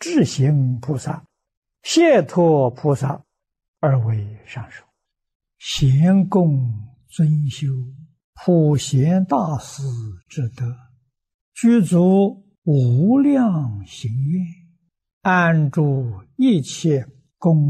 智行菩萨、解脱菩萨而为上首。贤供尊修普贤大师之德，具足无量行愿，安住一切功